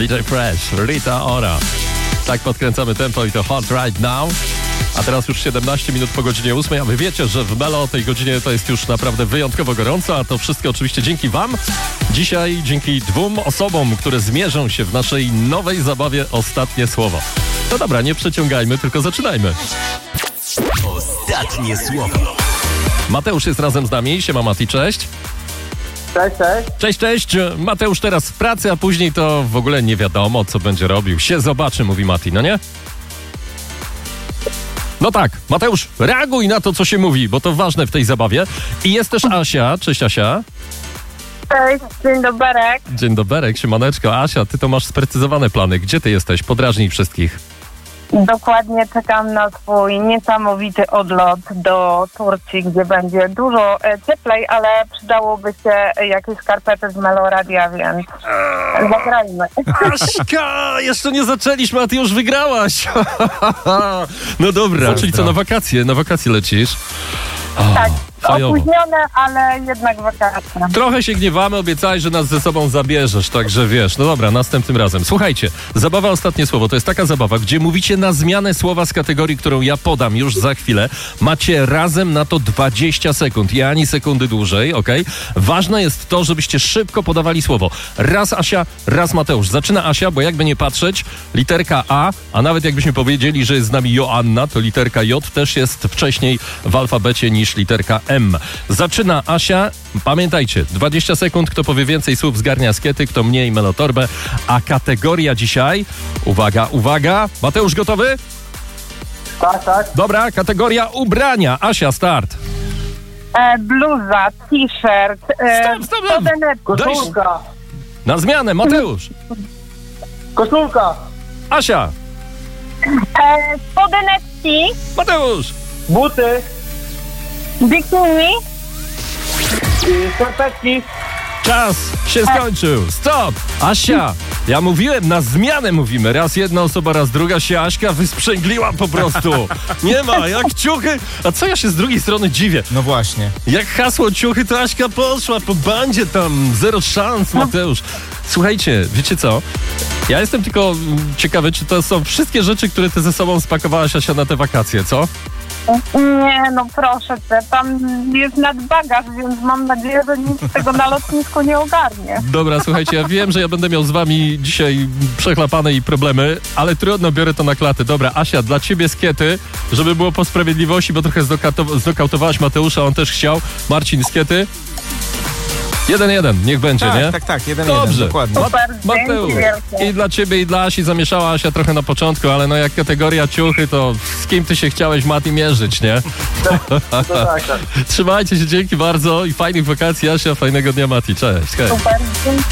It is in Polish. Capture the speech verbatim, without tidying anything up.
D J Fresh, Rita Ora. Tak podkręcamy tempo i to Hot Right Now. A teraz już siedemnaście minut po godzinie ósmej, a wy wiecie, że w Melo o tej godzinie to jest już naprawdę wyjątkowo gorąco, a to wszystko oczywiście dzięki wam. Dzisiaj dzięki dwóm osobom, które zmierzą się w naszej nowej zabawie Ostatnie Słowo. No dobra, nie przeciągajmy, tylko zaczynajmy. Ostatnie Słowo. Mateusz jest razem z nami. Siema Mati, cześć. Cześć, cześć. Cześć, cześć. Mateusz teraz w pracy, a później to w ogóle nie wiadomo, co będzie robił. Się zobaczy, mówi Mati, no nie? No tak, Mateusz, reaguj na to, co się mówi, bo to ważne w tej zabawie. I jest też Asia. Cześć, Asia. Cześć, dzień doberek. Dzień doberek, siemaneczko. Asia, ty to masz sprecyzowane plany. Gdzie ty jesteś? Podrażnij wszystkich. Dokładnie czekam na swój niesamowity odlot do Turcji, gdzie będzie dużo e, cieplej, ale przydałoby się jakieś skarpety z Meloradia, więc zagrajmy. Aśka, jeszcze nie zaczęliśmy, a ty już wygrałaś. No dobra, czyli co, na wakacje, na wakacje lecisz? O, Tak, fajowo. opóźnione, ale jednak wakacje. Trochę się gniewamy, obiecałeś, że nas ze sobą zabierzesz, także wiesz. No dobra, następnym razem. Słuchajcie, zabawa Ostatnie Słowo to jest taka zabawa, gdzie mówicie na zmianę słowa z kategorii, którą ja podam już za chwilę. Macie razem na to dwadzieścia sekund i ani sekundy dłużej, okej? Okay? Ważne jest to, żebyście szybko podawali słowo. Raz Asia, raz Mateusz. Zaczyna Asia, bo jakby nie patrzeć, literka A, a nawet jakbyśmy powiedzieli, że jest z nami Joanna, to literka J też jest wcześniej w alfabecie niż literka M. Zaczyna Asia. Pamiętajcie, dwadzieścia sekund, kto powie więcej słów zgarnia askiety, kto mniej melotorbę. A kategoria dzisiaj, uwaga, uwaga, Mateusz gotowy? Tak, tak. Dobra, kategoria ubrania. Asia, start. E, bluza, t-shirt, e, Stop, stop, stop. spodeneczki. Koszulka. Na zmianę, Mateusz. Koszulka. Asia, E, spodeneczki, Mateusz. Buty. bikini, I skarpetki. Czas się skończył. Stop! Asia, ja mówiłem, na zmianę mówimy. Raz jedna osoba, raz druga się Aśka wysprzęgliła po prostu. Nie ma, jak ciuchy. A co ja się z drugiej strony dziwię? No właśnie. Jak hasło ciuchy, to Aśka poszła po bandzie tam. Zero szans, Mateusz. Słuchajcie, wiecie co? Ja jestem tylko mm, ciekawy, czy to są wszystkie rzeczy, które ty ze sobą spakowałaś, Asia, na te wakacje, co? Nie, no proszę cię, tam jest nadbagaż, więc mam nadzieję, że nic z tego na lotnisku nie ogarnie. Dobra, słuchajcie, ja wiem, że ja będę miał z wami dzisiaj przechlapane i problemy, ale trudno, biorę to na klatę. Dobra, Asia, dla ciebie skiety, żeby było po sprawiedliwości, bo trochę zdokato- znokautowałaś Mateusza, on też chciał. Marcin, skiety? Jeden, jeden, niech będzie, Tak, nie? tak, tak, jeden, Dobrze. jeden, dokładnie. Ma- Super, Mateusz, dzięki wielkie. i dla ciebie, i dla Asi zamieszała Asia trochę na początku, ale no jak kategoria ciuchy, to z kim ty się chciałeś, Mati, mierzyć, nie? No tak, tak. Trzymajcie się, dzięki bardzo i fajnych wakacji, Asia, fajnego dnia, Mati. Cześć, hej. Super, dzięki.